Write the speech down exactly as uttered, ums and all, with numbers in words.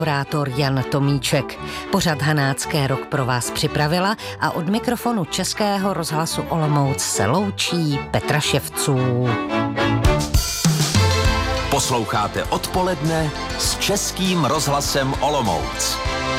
Kurátor Jan Tomíček. Pořad Hanácké rok pro vás připravila a od mikrofonu Českého rozhlasu Olomouc se loučí Petra Ševců. Posloucháte Odpoledne s Českým rozhlasem Olomouc.